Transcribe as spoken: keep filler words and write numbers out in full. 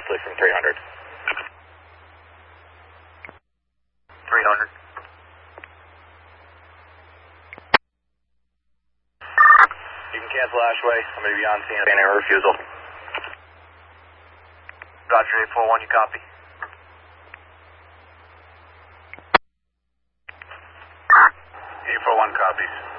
Wesley from three hundred. three hundred. You can cancel Ashway. I'm going to be on scene. Standing air refusal. Roger, eight four one, you copy? eight four one copies.